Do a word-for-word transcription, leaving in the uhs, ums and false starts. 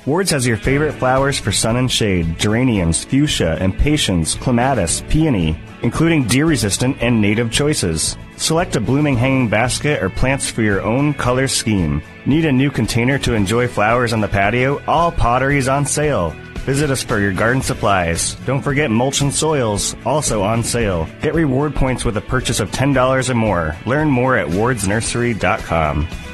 Ward's has your favorite flowers for sun and shade, geraniums, fuchsia, impatiens, clematis, peony, including deer-resistant and native choices. Select a blooming hanging basket or plants for your own color scheme. Need a new container to enjoy flowers on the patio? All pottery is on sale. Visit us for your garden supplies. Don't forget mulch and soils, also on sale. Get reward points with a purchase of ten dollars or more. Learn more at wards nursery dot com.